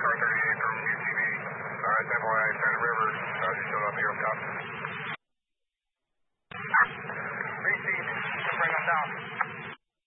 car 38 from UTV. All right, then, boy, I Santa River. Just showed up here up top. BC, bring them down.